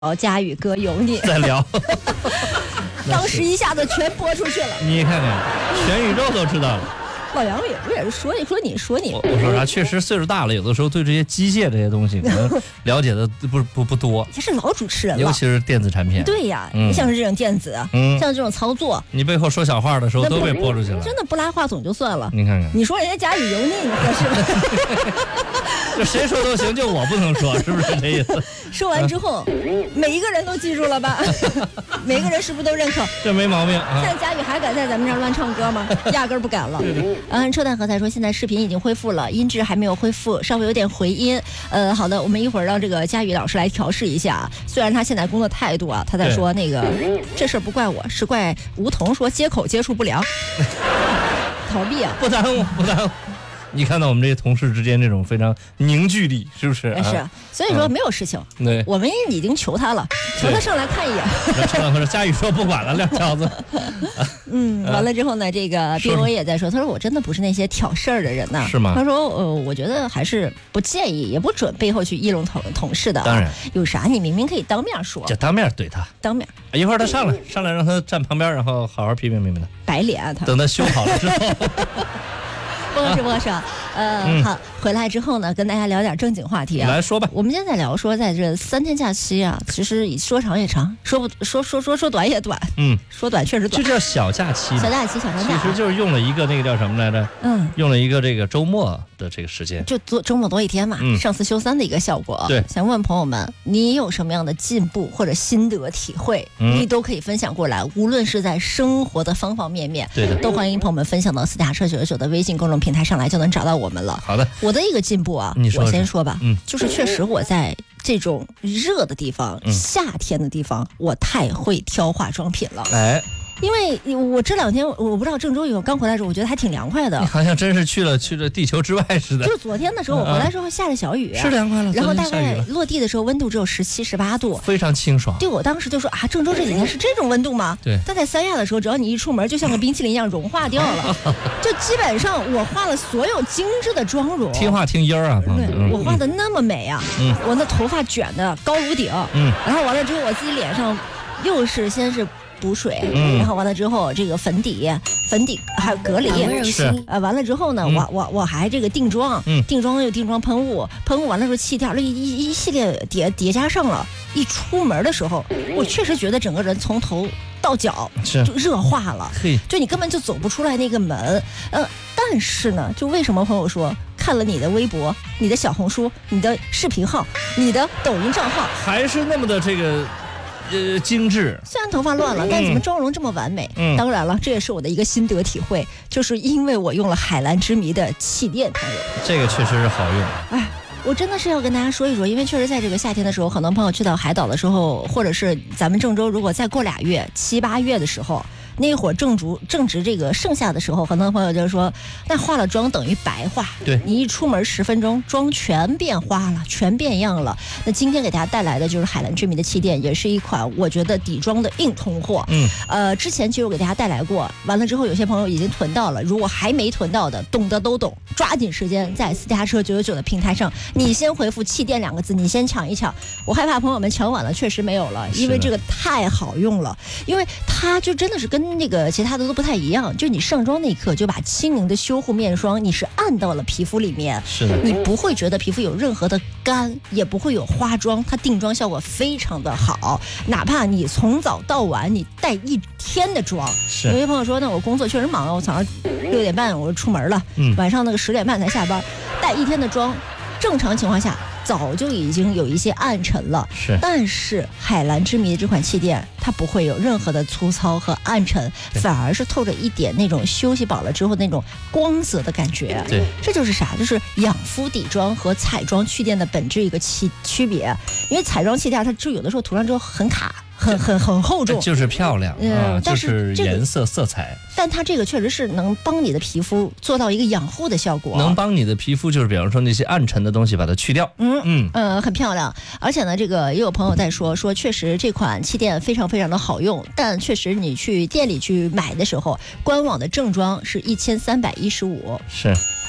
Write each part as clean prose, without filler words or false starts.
佳宇哥有你再聊。 当时一下子全播出去了， 你看看，全宇宙都知道了。 老杨也是说你， 我说啥？确实岁数大了，有的时候对这些机械这些东西可能了解的不多。 他是老主持人了， 尤其是电子产品。 对呀，像是这种电子，像这种操作， 你背后说小话的时候都被播出去了。 真的不拉话筒就算了， 你看看， 你说人家佳宇油腻，你合适吗？ 这谁说都行，就我不能说，是不是这意思？ 说完之后，每一个人都记住了吧？每个人是不是都认可？ 这没毛病啊。 现在佳宇还敢在咱们这儿乱唱歌吗？压根儿不敢了。车淡和才说现在视频已经恢复了，音质还没有恢复，稍微有点回音。好的，我们一会儿让这个佳宇老师来调试一下。虽然他现在工作态度啊，他在说那个这事儿不怪我，是怪吴桐说接口接触不良，逃避啊， 不耽误。你看到我们这些同事之间这种非常凝聚力，是不是？ 是，所以说没有事情。 对， 我们已经求他了，求他上来看一眼。 佳宇说不管了，撂挑子。 完了之后呢，这个斌欧也在说，他说我真的不是那些挑事儿的人呐。 是吗？ 他说我觉得还是不建议，也不准背后去议论同事的。 当然， 有啥你明明可以当面说， 就当面怼他， 当面。 一会儿他上来让他站旁边，然后好好批评他。 白脸他。 等他修好了之后。 不合适。好，回来之后呢，跟大家聊点正经话题啊。 来说吧。 我们现在聊说，在这3天假期啊，其实说长也长，说短也短。说短确实短。 这叫小假期。 小长假。 其实就是用了一个那个叫什么来着？用了一个这个周末的这个时间， 就周末多一天嘛。上次休3的一个效果。 对。 想问朋友们，你有什么样的进步或者心得体会？你都可以分享过来，无论是在生活的方方面面， 对的， 都欢迎朋友们分享到私家车999的微信公众平台上来，就能找到我们了。 好的， 我的一个进步啊，我先说吧，就是确实我在这种热的地方、夏天的地方，我太会挑化妆品了。因为我这2天我不知道郑州刚回来的时候，我觉得还挺凉快的。 你好像真是去了地球之外似的。 就是昨天的时候，我回来之后下了小雨， 是凉快了。 然后大概落地的时候温度只有17、18度， 非常清爽。 对，我当时就说啊，郑州这几天是这种温度吗？ 对。 但在3亚的时候，只要你一出门，就像个冰淇淋一样融化掉了。就基本上我化了所有精致的妆容。 听话听音儿啊！ 对，我画的那么美啊！我那头发卷的高颅顶，然后完了之后我自己脸上又是先是补水，然后完了之后这个粉底还有隔离，完了之后呢，我还这个定妆，定妆喷雾完了之后气垫，一系列叠加上了。一出门的时候，我确实觉得整个人从头到脚就热化了，就你根本就走不出来那个门。但是呢，就为什么朋友说看了你的微博、你的小红书、你的视频号、你的抖音账号， 还是那么的这个。精致， 虽然头发乱了，但怎么妆容这么完美？当然了，这也是我的一个心得体会，就是因为我用了海蓝之谜的气垫朋友， 这个确实是好用。 我真的是要跟大家说一说，因为确实在这个夏天的时候，很多朋友去到海岛的时候，或者是咱们郑州，如果再过2月7、8月的时候。那会儿正值这个盛夏的时候，很多朋友就说，那化了妆等于白化。 对， 你一出门10分钟，妆全变花了，全变样了。那今天给大家带来的就是海蓝之谜的气垫，也是一款我觉得底妆的硬通货。之前其实我给大家带来过，完了之后有些朋友已经囤到了，如果还没囤到的，懂的都懂，抓紧时间在私家车999的平台上，你先回复气垫2个字，你先抢一抢。我害怕朋友们抢晚了，确实没有了，因为这个太好用了，因为它就真的是跟那个其他的都不太一样，就你上妆那一刻就把轻盈的修护面霜你是按到了皮肤里面， 是的， 你不会觉得皮肤有任何的干，也不会有花妆，它定妆效果非常的好，哪怕你从早到晚你带1天的妆。有些朋友说那我工作确实忙，我早上6点半我就出门了，晚上那个10点半才下班，带1天的妆，正常情况下早就已经有一些暗沉了，但是海蓝之谜的这款气垫，它不会有任何的粗糙和暗沉，反而是透着一点那种休息饱了之后那种光泽的感觉。 对， 这就是啥？就是养肤底妆和彩妆气垫的本质一个区别。因为彩妆气垫它就有的时候涂上之后很卡。很厚重， 就是漂亮，就是颜色色彩。 但它这个确实是能帮你的皮肤做到一个养护的效果， 能帮你的皮肤就是比方说那些暗沉的东西把它去掉。 很漂亮。而且呢，这个也有朋友在说确实这款气垫非常非常的好用，但确实你去店里去买的时候，官网的正装是1315。 是。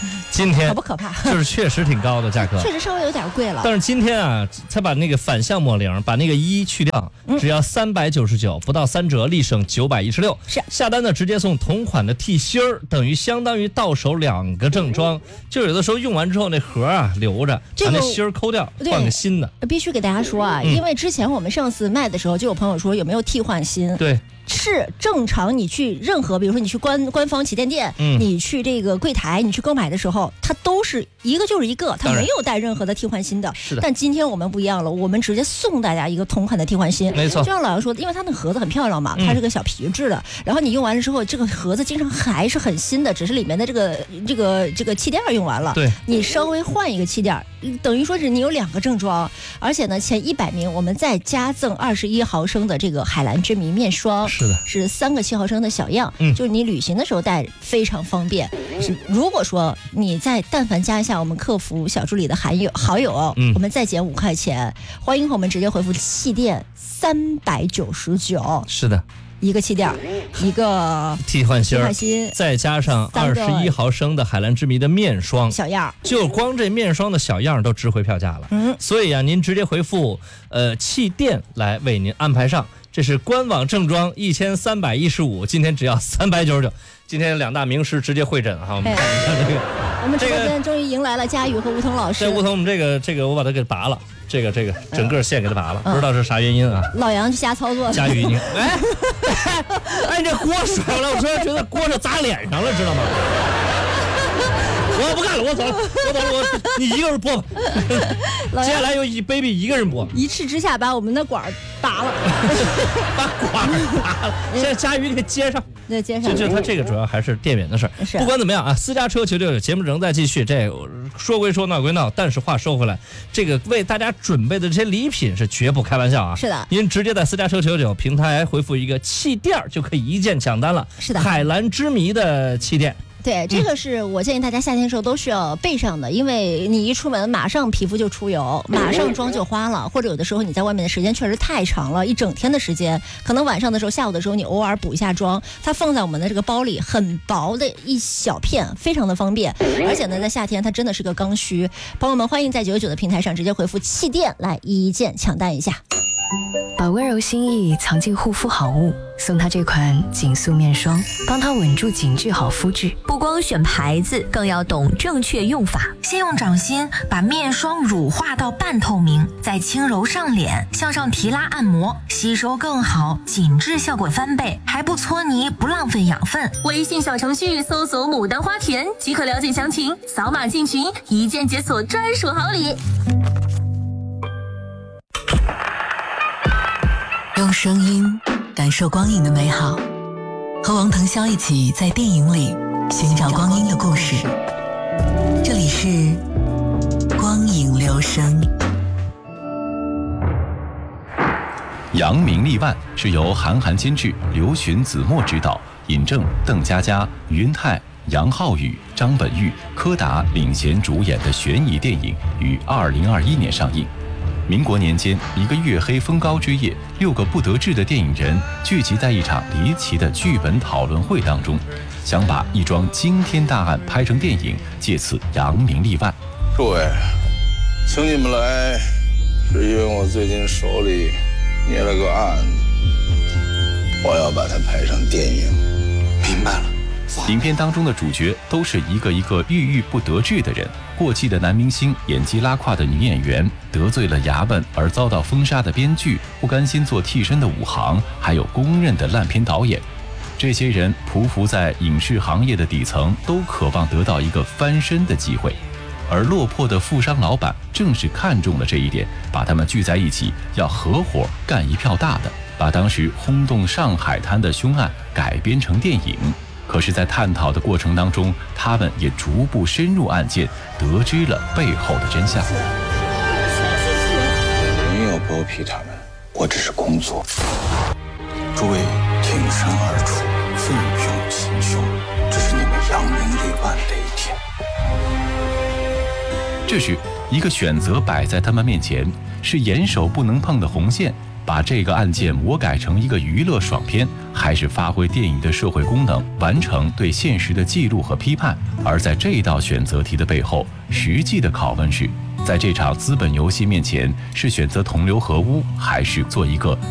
今天可不可怕？ 就是确实挺高的价格， 确实稍微有点贵了。 但是今天啊，他把那个反向抹零，把那个1去掉，只要399，不到3折，立省916。 是下单呢，直接送同款的剃芯儿，等于相当于到手2个正装。就有的时候用完之后那盒啊留着，把那芯儿抠掉，换个新的。 必须给大家说啊，因为之前我们上次卖的时候，就有朋友说有没有替换芯？ 对。 是正常，你去任何，比如说你去官方旗舰店，你去这个柜台，你去购买的时候，它都是一个就是一个，它没有带任何的替换芯的。 是的。 但今天我们不一样了，我们直接送大家一个同款的替换芯。 没错。 就像老杨说的，因为它那个盒子很漂亮嘛，它是个小皮质的，然后你用完了之后，这个盒子经常还是很新的，只是里面的这个气垫用完了。 对。你稍微换一个气垫，等于说是你有2个正装，而且呢，前100名我们再加赠21毫升的这个海蓝之谜面霜。 是的。 是3个7毫升的小样，就是你旅行的时候带非常方便。如果说你但凡加一下我们客服小助理的好友，我们再减5块钱，欢迎我们直接回复气垫399。 是的。 一个气垫，一个替换芯，再加上21毫升的海蓝之谜的面霜小样， 就光这面霜的小样都值回票价了。所以啊，您直接回复气垫来为您安排上。这是官网正装1315，今天只要399。今天2大名师直接会诊哈，我们看一下这个。 我们直播间终于迎来了佳宇和吴彤老师。 这吴彤，我们这个我把它给拔了，这个整个线给它拔了，不知道是啥原因啊。 老杨瞎操作。 佳宇，你你这锅甩了，我突然觉得锅是砸脸上了，知道吗？我不干了，我走了，你一个人播吧。接下来由baby一个人播。 一气之下把我们的管拔了， 把管拔了。现在佳宇给接上， 对，接上。 就他这个主要还是店员的事儿。不管怎么样啊，私家车999节目仍在继续。这说归说，闹归闹，但是话说回来，这个为大家准备的这些礼品是绝不开玩笑啊。 是的。 您直接在私家车999平台回复一个气垫就可以一键抢单了。 是的。 海蓝之谜的气垫。 对，这个是我建议大家夏天的时候都需要备上的，因为你一出门马上皮肤就出油，马上妆就花了，或者有的时候你在外面的时间确实太长了，一整天的时间，可能晚上的时候、下午的时候你偶尔补一下妆，它放在我们的这个包里，很薄的一小片，非常的方便。而且呢，在夏天它真的是个刚需。朋友们，欢迎在999的平台上直接回复气垫来一键抢单一下。 把温柔心意藏进护肤好物，送他这款紧塑面霜，帮他稳住紧致好肤质。 不光选牌子，更要懂正确用法。先用掌心把面霜乳化到半透明，再轻柔上脸，向上提拉按摩，吸收更好，紧致效果翻倍，还不搓泥，不浪费养分。微信小程序搜索牡丹花田即可了解详情，扫码进群，一键解锁专属好礼。 用声音感受光影的美好，和王腾霄一起在电影里寻找光阴的故事。这里是光影留声。 扬名立万是由韩寒监制，刘巡、子墨执导，尹正、邓家佳、于恩泰、杨浩宇、张本煜、柯达领衔主演的悬疑电影，于2021年上映。民国年间，一个月黑风高之夜，6个不得志的电影人聚集在一场离奇的剧本讨论会当中，想把一桩惊天大案拍成电影，借此扬名立万。 诸位，请你们来，是因为我最近手里捏了个案子，我要把它拍成电影。 明白了。 影片当中的主角都是一个一个郁郁不得志的人，过气的男明星，演技拉胯的女演员，得罪了衙门而遭到封杀的编剧，不甘心做替身的武行，还有公认的烂片导演。这些人匍匐在影视行业的底层，都渴望得到一个翻身的机会。而落魄的富商老板正是看中了这一点，把他们聚在一起，要合伙干一票大的，把当时轰动上海滩的凶案改编成电影。可是，在探讨的过程当中，他们也逐步深入案件，得知了背后的真相。 没有剥皮他们，我只是工作。 诸位挺身而出，奋勇行凶，这是你们扬名立万的一天。 这时，一个选择摆在他们面前，是严守不能碰的红线， 把这个案件魔改成一个娱乐爽片，还是发挥电影的社会功能，完成对现实的记录和批判？而在这道选择题的背后，实际的拷问是，在这场资本游戏面前，是选择同流合污，还是做一个